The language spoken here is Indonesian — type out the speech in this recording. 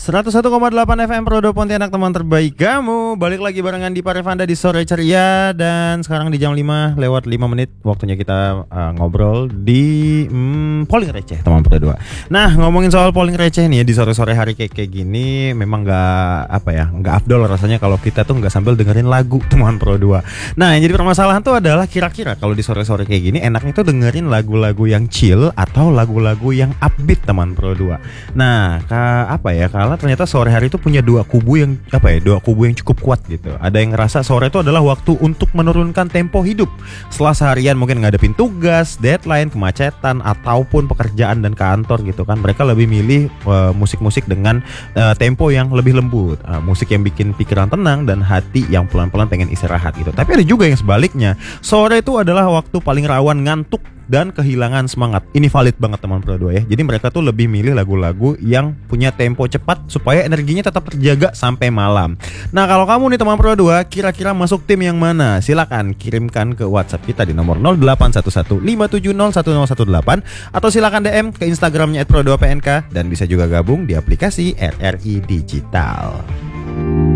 101,8 FM Prodo Pontianak, teman terbaik kamu. Balik lagi barengan di Parevanda di sore ceria. Dan sekarang di jam 5 lewat 5 menit waktunya kita ngobrol di polling receh teman Prodo 2. Nah, ngomongin soal polling receh nih ya, di sore-sore hari kayak gini memang nggak afdol rasanya kalau kita tuh nggak sambil dengerin lagu teman Prodo 2. Nah, yang jadi permasalahan tuh adalah kira-kira kalau di sore-sore kayak gini enaknya tuh dengerin lagu-lagu yang chill atau lagu-lagu yang upbeat teman Prodo 2. Nah, karena ternyata sore hari itu punya dua kubu yang cukup kuat gitu. Ada yang ngerasa sore itu adalah waktu untuk menurunkan tempo hidup. Setelah seharian mungkin ngadepin tugas, deadline, kemacetan ataupun pekerjaan dan kantor gitu kan, mereka lebih milih musik-musik dengan tempo yang lebih lembut, musik yang bikin pikiran tenang dan hati yang pelan-pelan pengen istirahat gitu. Tapi ada juga yang sebaliknya. Sore itu adalah waktu paling rawan ngantuk dan kehilangan semangat. Ini valid banget teman Pro 2 ya. Jadi mereka tuh lebih milih lagu-lagu yang punya tempo cepat supaya energinya tetap terjaga sampai malam. Nah, kalau kamu nih teman Pro 2 kira-kira masuk tim yang mana? Silakan kirimkan ke WhatsApp kita di nomor 081157011018 atau silakan DM ke Instagramnya @pro2pnk dan bisa juga gabung di aplikasi RRI Digital.